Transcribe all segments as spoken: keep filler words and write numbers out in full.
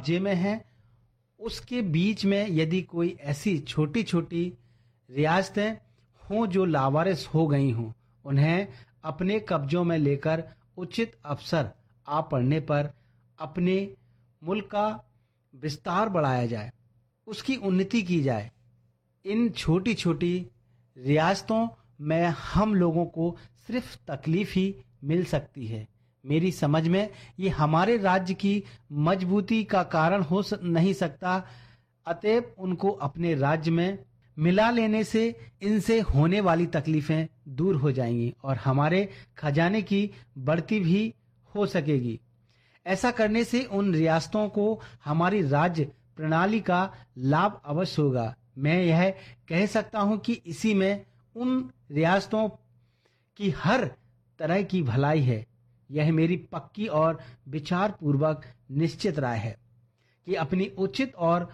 कब्जे में हैं, उसके बीच में यदि कोई ऐसी छोटी छोटी रियासतें हों जो लावारिस हो गई हों, उन्हें अपने कब्जों में लेकर उचित अवसर आ पड़ने पर अपने मुल्क का विस्तार बढ़ाया जाए, उसकी उन्नति की जाए। इन छोटी छोटी रियासतों में हम लोगों को सिर्फ तकलीफ ही मिल सकती है। मेरी समझ में ये हमारे राज्य की मजबूती का कारण हो नहीं सकता, अतएव उनको अपने राज्य में मिला लेने से इनसे होने वाली तकलीफें दूर हो जाएंगी और हमारे खजाने की बढ़ती भी हो सकेगी। ऐसा करने से उन रियासतों को हमारी राज्य प्रणाली का लाभ अवश्य होगा। मैं यह कह सकता हूं कि इसी में उन रियासतों की हर तरह की भलाई है। यह मेरी पक्की और विचार पूर्वक निश्चित राय है कि अपनी उचित और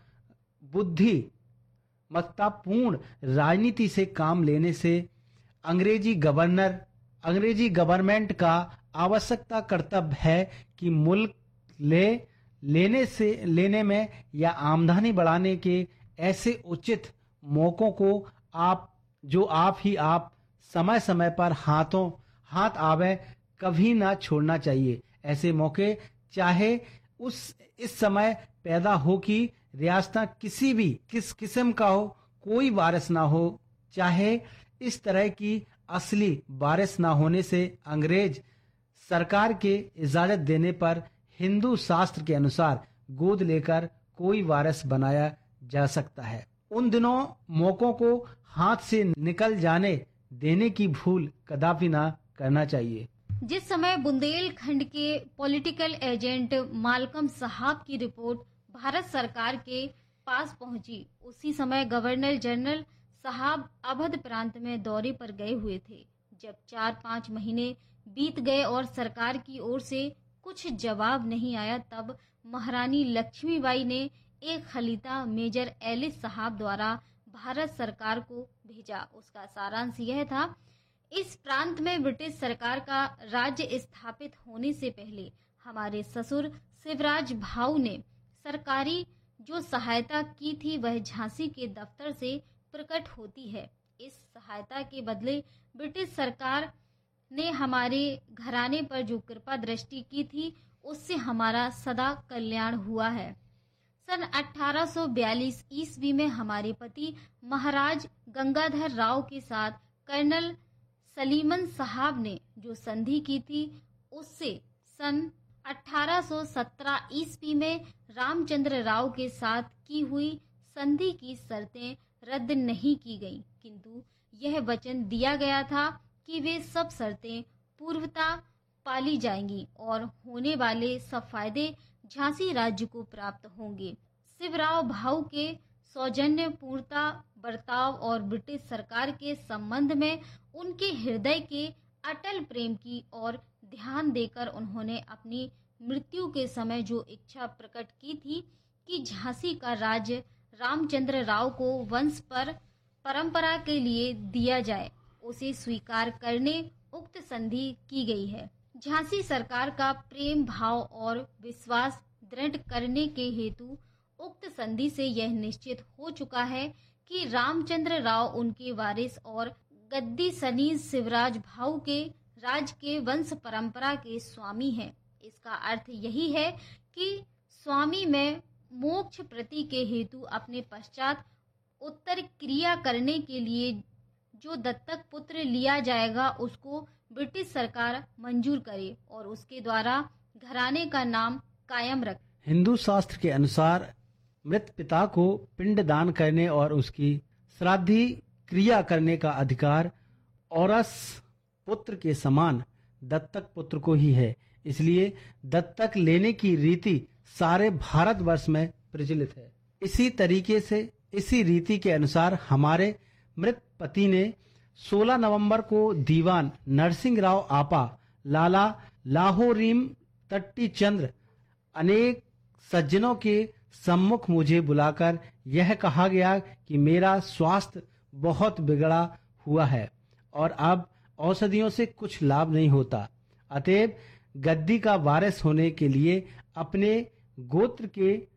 बुद्धिमत्तापूर्ण राजनीति से काम लेने से अंग्रेजी गवर्नर अंग्रेजी गवर्नमेंट का आवश्यकता कर्तव्य है कि मुल्क ले लेने से लेने में या आमदनी बढ़ाने के ऐसे उचित मौकों को आप जो आप ही आप समय समय पर हाथों हाथ आवे कभी ना छोड़ना चाहिए। ऐसे मौके चाहे उस इस समय पैदा हो कि रियासत किसी भी किस किस्म का हो, कोई वारिस ना हो, चाहे इस तरह की असली वारिस ना होने से अंग्रेज सरकार के इजाजत देने पर हिंदू शास्त्र के अनुसार गोद लेकर कोई वारिस बनाया जा सकता है। उन दिनों मौकों को हाथ से निकल जाने देने की भूल कदापि ना करना चाहिए। जिस समय बुंदेलखंड के पॉलिटिकल एजेंट मालकम साहब की रिपोर्ट भारत सरकार के पास पहुंची, उसी समय गवर्नर जनरल साहब अवध प्रांत में दौरे पर गए हुए थे। जब चार पाँच महीने बीत गए और सरकार की ओर से कुछ जवाब नहीं आया, तब महारानी लक्ष्मीबाई ने एक खलीता मेजर एलिस साहब द्वारा भारत सरकार को भेजा। उसका सारांश यह था, इस प्रांत में ब्रिटिश सरकार का राज्य स्थापित होने से पहले हमारे ससुर शिवराज भाऊ ने सरकारी जो सहायता की थी वह झांसी के दफ्तर से प्रकट होती है। इस सहायता के बदले ब्रिटिश सरकार ने हमारे घराने पर जो कृपा दृष्टि की थी उससे हमारा सदा कल्याण हुआ है। सन अठारह सौ बयालीस ईस्वी में हमारे पति महाराज गंगाधर राव के साथ कर्नल सलीमन साहब ने जो संधि की थी उससे सन अठारह सौ सत्रह ईस्वी में रामचंद्र राव के साथ की हुई संधि की शर्तें रद्द नहीं की गईं, किंतु यह वचन दिया गया था कि वे सब शर्तें पूर्वता पाली जाएंगी और होने वाले सब फायदे झांसी राज्य को प्राप्त होंगे। शिवराव भाऊ के सौजन्य पूर्णता बर्ताव और ब्रिटिश सरकार के संबंध में उनके हृदय के अटल प्रेम की ओर ध्यान देकर उन्होंने अपनी मृत्यु के समय जो इच्छा प्रकट की थी कि झांसी का राज्य रामचंद्र राव को वंश पर परंपरा के लिए दिया जाए, उसे स्वीकार करने उक्त संधि की गई है। झांसी सरकार का प्रेम भाव और विश्वास दृढ़ करने के हेतु उक्त संधि से यह निश्चित हो चुका है कि रामचंद्र राव उनके वारिस और गद्दी सनीज शिवराज भाऊ के राज के वंश परंपरा के स्वामी हैं। इसका अर्थ यही है कि स्वामी में मोक्ष प्रति के हेतु अपने पश्चात उत्तर क्रिया करने के लिए जो दत्तक पुत्र लिया जाएगा उसको ब्रिटिश सरकार मंजूर करे और उसके द्वारा घराने का नाम कायम रखे। हिंदू शास्त्र के अनुसार मृत पिता को पिंड दान करने और उसकी श्राद्धि क्रिया करने का अधिकार औरस पुत्र के समान दत्तक पुत्र को ही है। इसलिए दत्तक लेने की रीति सारे भारतवर्ष में प्रचलित है। इसी तरीके से इसी रीति के अनुसार हमारे मृत पति ने सोलह नवंबर को दीवान नरसिंह राव आपा, लाला लाहोरीम तट्टी चंद्र अनेक सज्जनों के सम्मुख मुझे बुलाकर यह कहा गया कि मेरा स्वास्थ्य बहुत बिगड़ा हुआ है और अब औषधियों से कुछ लाभ नहीं होता, अतएव गद्दी का वारिस होने के लिए अपने गोत्र के